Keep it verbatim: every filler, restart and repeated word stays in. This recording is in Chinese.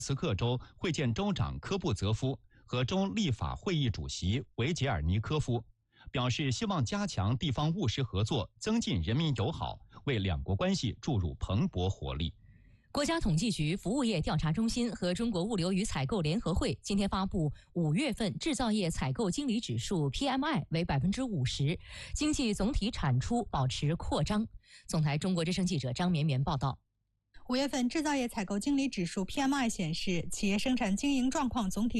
斯克州会见州长科布泽夫和州立法会议主席维杰尔尼科夫，表示希望加强地方务实合作，增进人民友好，为两国关系注入蓬勃活力。 国家统计局服务业调查中心和中国物流与采购联合会今天发布五月份制造业采购经理指数 P M I 为百分之五十，经济总体产出保持扩张。总台中国之声记者张绵绵报道。 五月份制造业采购经理指数 P M I 显示，企业生产经营状况总体